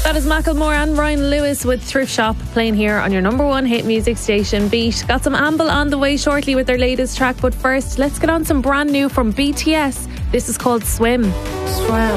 That is Macklemore and Ryan Lewis with Thrift Shop, playing here on your number one hit music station, Beat. Got some Amble on the way shortly with their latest track, but first let's get on some brand new from BTS. This is called Swim.